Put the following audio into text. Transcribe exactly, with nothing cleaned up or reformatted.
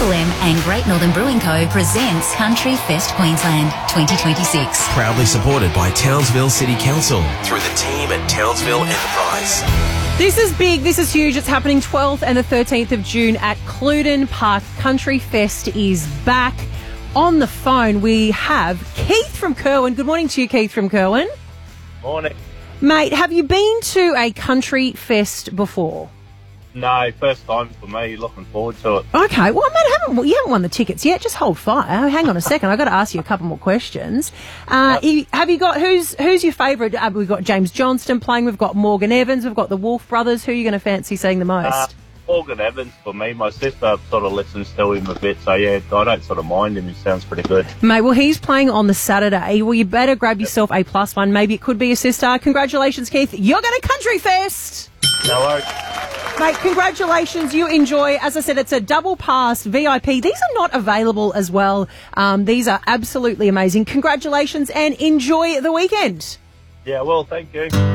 Triple M and Great Northern Brewing Co. presents Country Fest Queensland twenty twenty-six. Proudly supported by Townsville City Council through the team at Townsville Enterprise. This is big, this is huge. It's happening twelfth and the thirteenth of June at Cluden Park. Country Fest is back. On the phone, we have Keith from Kerwin. Good morning to you, Keith from Kerwin. Morning. Mate, have you been to a Country Fest before? No, first time for me. Looking forward to it. Okay, well, mate, haven't, you haven't won the tickets yet. Just hold fire. Hang on a second. I've got to ask you a couple more questions. Uh, you- have you got, who's who's your favourite? Uh, we've got James Johnston playing. We've got Morgan Evans. We've got the Wolf Brothers. Who are you going to fancy seeing the most? Uh, Morgan Evans for me. My sister sort of listens to him a bit, so yeah, I don't sort of mind him. He sounds pretty good. Mate, well, he's playing on the Saturday. Well, you better grab yourself a plus one. Maybe it could be your sister. Congratulations, Keith. You're going to Country Fest. No worries. Mate, congratulations. You enjoy. As I said, it's a double pass V I P. These are not available as well. Um, these are absolutely amazing. Congratulations and enjoy the weekend. Yeah, well, thank you.